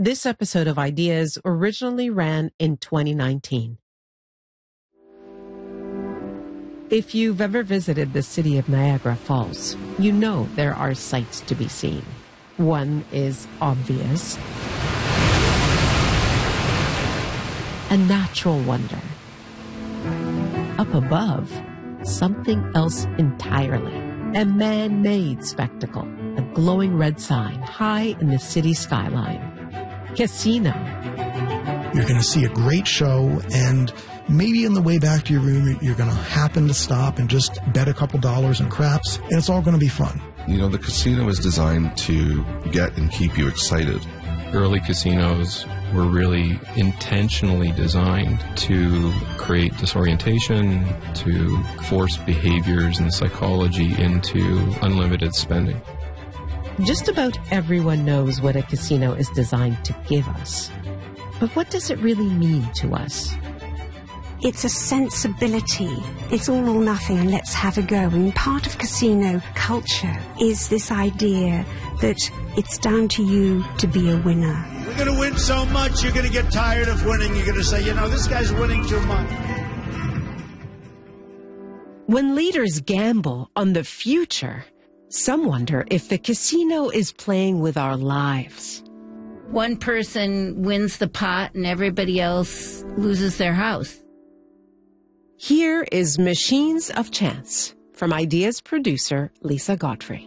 This episode of Ideas originally ran in 2019. If you've ever visited the city of Niagara Falls, you know there are sights to be seen. One is obvious. A natural wonder. Up above, something else entirely. A man-made spectacle. A glowing red sign high in the city skyline. Casino. You're going to see a great show, and maybe on the way back to your room, you're going to happen to stop and just bet a couple dollars in craps, and it's all going to be fun. You know, the casino is designed to get and keep you excited. Early casinos were really intentionally designed to create disorientation, to force behaviors and psychology into unlimited spending. Just about everyone knows what a casino is designed to give us. But what does it really mean to us? It's a sensibility. It's all or nothing and let's have a go. And part of casino culture is this idea that it's down to you to be a winner. We're going to win so much, you're going to get tired of winning. You're going to say, you know, this guy's winning too much. When leaders gamble on the future, some wonder if the casino is playing with our lives. One person wins the pot and everybody else loses their house. Here is Machines of Chance from Ideas producer Lisa Godfrey.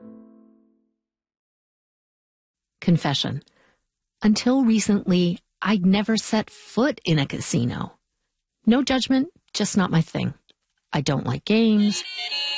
Confession. Until recently, I'd never set foot in a casino. No judgment, just not my thing. I don't like games.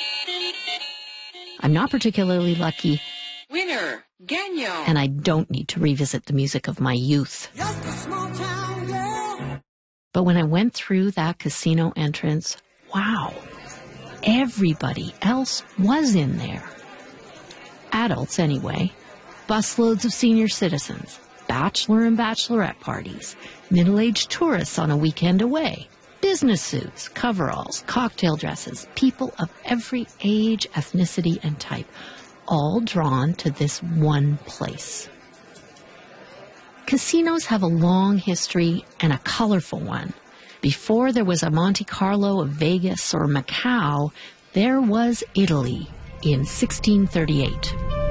I'm not particularly lucky. Winner, Gagnon. And I don't need to revisit the music of my youth. Just a small town girl. But when I went through that casino entrance, wow, everybody else was in there. Adults, anyway. Busloads of senior citizens, bachelor and bachelorette parties, middle-aged tourists on a weekend away, business suits, coveralls, cocktail dresses, people of every age, ethnicity, and type, all drawn to this one place. Casinos have a long history and a colorful one. Before there was a Monte Carlo, a Vegas, or Macau, there was Italy in 1638.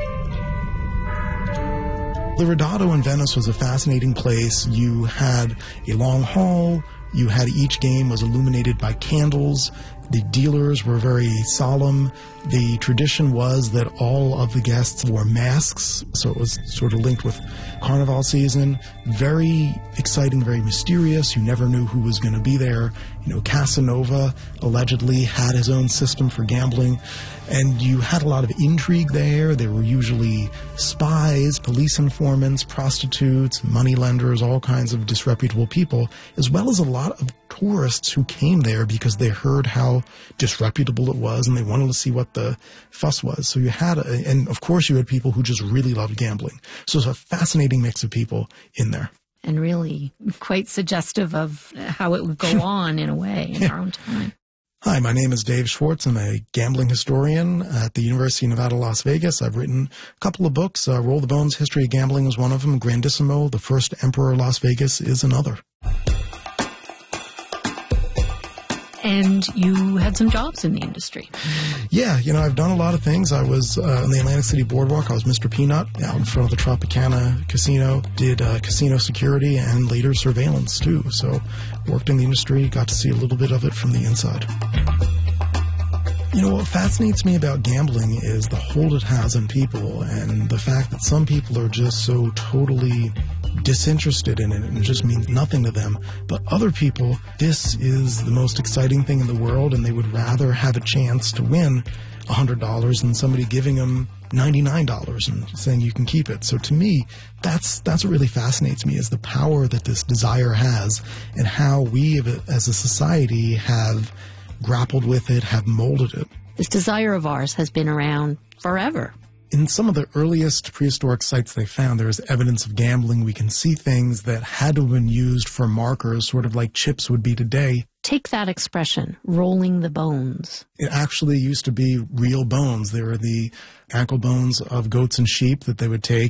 The Ridotto in Venice was a fascinating place. You had a long hall. You had each game was illuminated by candles. The dealers were very solemn. The tradition was that all of the guests wore masks, so it was sort of linked with Carnival season. Very exciting, very mysterious. You never knew who was going to be there. You know, Casanova allegedly had his own system for gambling, and you had a lot of intrigue there. There were usually spies, police informants, prostitutes, moneylenders, all kinds of disreputable people, as well as a lot of tourists who came there because they heard how disreputable it was and they wanted to see what the fuss was. So you had, and of course you had people who just really loved gambling. So it's a fascinating mix of people in there. And really quite suggestive of how it would go on in a way in our own time. Hi, my name is Dave Schwartz. I'm a gambling historian at the University of Nevada, Las Vegas. I've written a couple of books. Roll the Bones, History of Gambling is one of them. Grandissimo, The First Emperor of Las Vegas is another. And you had some jobs in the industry. Yeah, you know, I've done a lot of things. I was on the Atlantic City Boardwalk. I was Mr. Peanut out in front of the Tropicana Casino. Did casino security and later surveillance, too. So worked in the industry, got to see a little bit of it from the inside. You know, what fascinates me about gambling is the hold it has on people and the fact that some people are just so totally disinterested in it and it just means nothing to them. But other people, this is the most exciting thing in the world and they would rather have a chance to win $100 than somebody giving them $99 and saying you can keep it. So to me, that's what really fascinates me is the power that this desire has and how we as a society have grappled with it, have molded it. This desire of ours has been around forever. In some of the earliest prehistoric sites they found, there is evidence of gambling. We can see things that had to have been used for markers, sort of like chips would be today. Take that expression, rolling the bones. It actually used to be real bones. They were the ankle bones of goats and sheep that they would take